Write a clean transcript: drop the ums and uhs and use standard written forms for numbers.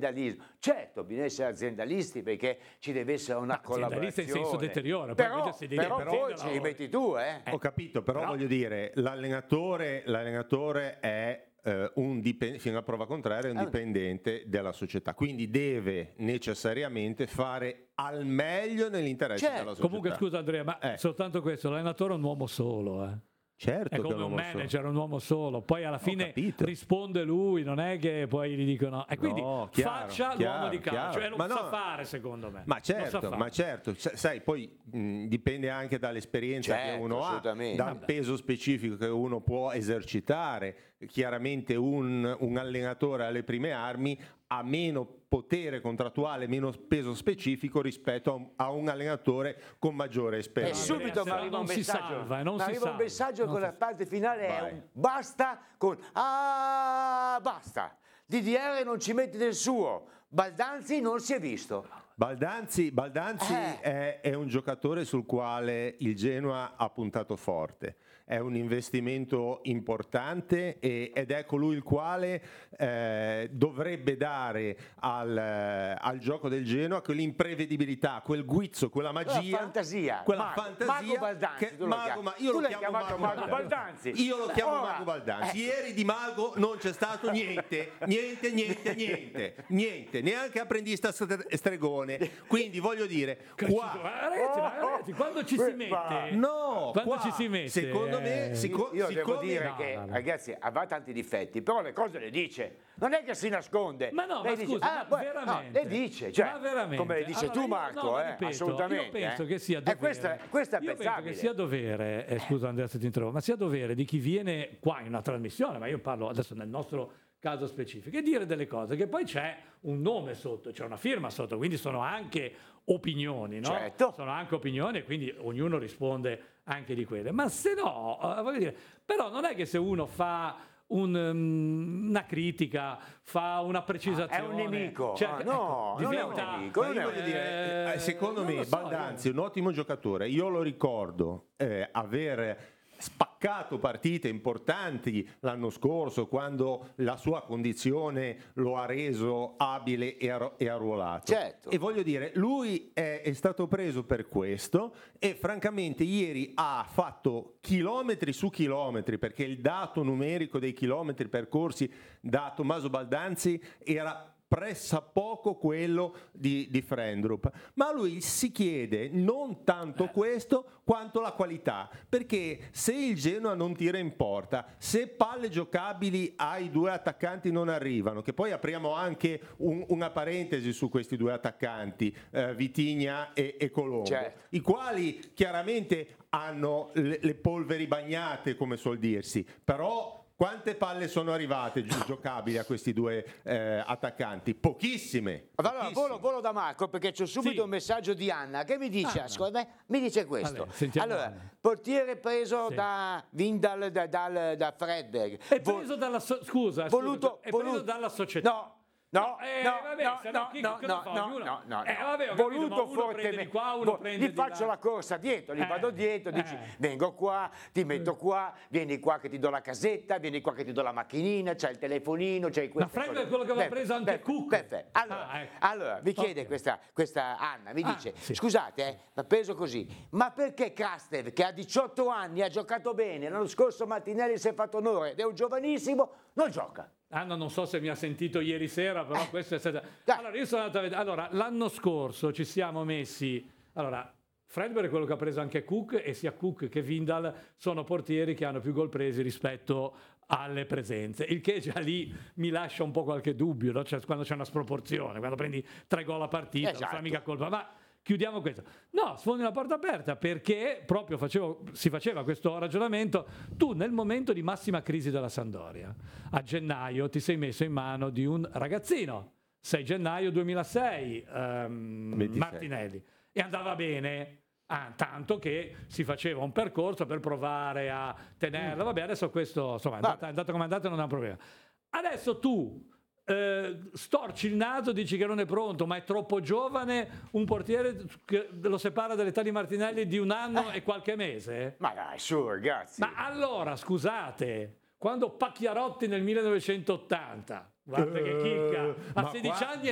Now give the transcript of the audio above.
aziendalismo. Certo, bisogna essere aziendalisti perché ci deve essere una collaborazione. Aziendalista in senso deteriore. Però poi ci rimetti tu, Ho capito, però voglio dire, l'allenatore è fino a prova contraria, un dipendente della società, quindi deve necessariamente fare al meglio nell'interesse della società. Comunque scusa Andrea, ma soltanto questo, l'allenatore è un uomo solo, Certo, è come un manager, è un uomo solo, poi alla fine risponde lui, non è che poi gli dicono, e quindi faccia l'uomo di calcio, e lo sa fare secondo me. Ma certo, sai, poi dipende anche dall'esperienza che uno ha, dal peso specifico che uno può esercitare. Chiaramente un allenatore alle prime armi ha meno potere contrattuale, meno peso specifico rispetto a un allenatore con maggiore esperienza. E subito mi arriva un messaggio con la parte finale è un basta con basta. DDR non ci metti del suo, Baldanzi non si è visto. Baldanzi è un giocatore sul quale il Genoa ha puntato forte, è un investimento importante ed è colui il quale dovrebbe dare al gioco del Genoa quell'imprevedibilità, quel guizzo, quella magia, quella fantasia. Mago Baldanzi, io lo chiamo Mago Baldanzi. Io lo chiamo Mago Baldanzi. Ieri di Mago non c'è stato niente, neanche apprendista stregone. Quindi voglio dire, ragazzi, quando ci si mette, ci si mette, secondo me, io devo dire che ragazzi aveva tanti difetti, però le cose le dice, non è che si nasconde. Ma no, lei scusa, veramente, le dice, cioè, come le dice tu Marco, assolutamente. Io penso che sia dovere. Questo è io pensabile. penso che sia dovere, scusa Andrea se ti interrompo, ma sia dovere di chi viene qua in una trasmissione, ma io parlo adesso nel nostro caso specifico, e dire delle cose che poi c'è un nome sotto, c'è una firma sotto, quindi sono anche opinioni, no? Certo. Sono anche opinioni e quindi ognuno risponde anche di quelle. Ma se no, voglio dire, però non è che se uno fa una critica, fa una precisazione, è un nemico. Cioè, non è un nemico. Secondo me Baldanzi è un ottimo giocatore. Io lo ricordo aver spaccato partite importanti l'anno scorso quando la sua condizione lo ha reso abile e arruolato. Certo. E voglio dire, lui è stato preso per questo e francamente ieri ha fatto chilometri su chilometri, perché il dato numerico dei chilometri percorsi da Tommaso Baldanzi era pressappoco quello di Frendrup, ma lui si chiede non tanto questo quanto la qualità, perché se il Genoa non tira in porta, se palle giocabili ai due attaccanti non arrivano, che poi apriamo anche una parentesi su questi due attaccanti, Vitigna e Colombo, i quali chiaramente hanno le polveri bagnate, come suol dirsi, però quante palle sono arrivate giocabili a questi due attaccanti? Pochissime. Allora, volo da Marco, perché c'è subito un messaggio di Anna che mi dice, mi dice questo. Allora, portiere preso da Vindal, da Fredberg. È preso dalla società. Preso dalla società. Voluto fortemente. Gli faccio la corsa dietro, gli vado dietro, dici vengo qua, ti metto qua, vieni qua che ti do la casetta, vieni qua che ti do la macchinina, c'è il telefonino, c'è Ma Fred è quello che aveva preso anche Cook. Perfetto. Allora, mi chiede questa Anna, mi dice, scusate, ma preso così, ma perché Krastev, che ha 18 anni, ha giocato bene, l'anno scorso Martinelli si è fatto onore ed è un giovanissimo, non gioca? Anna non so se mi ha sentito ieri sera, però questo è stato... Allora, io sono andato a vedere... Allora, l'anno scorso ci siamo messi... Allora, Fredberg è quello che ha preso anche Cook, e sia Cook che Vindal sono portieri che hanno più gol presi rispetto alle presenze, il che già lì mi lascia un po' qualche dubbio, no? Cioè, quando c'è una sproporzione, quando prendi 3 gol a partita, non fa mica colpa, ma... Chiudiamo questo. No, sfondi una porta aperta, perché proprio si faceva questo ragionamento. Tu nel momento di massima crisi della Sampdoria, a gennaio ti sei messo in mano di un ragazzino, 6 gennaio 2006, Martinelli, e andava bene. Tanto che si faceva un percorso per provare a tenerlo. Vabbè, adesso questo insomma, è andato come è andato, non è un problema. Adesso tu storci il naso, dici che non è pronto, ma è troppo giovane un portiere che lo separa dall'età di Martinelli di 1 anno e qualche mese? Ma dai, su ragazzi. Ma allora, scusate, quando Pacchiarotti nel 1980, guarda che chicca, a 16 anni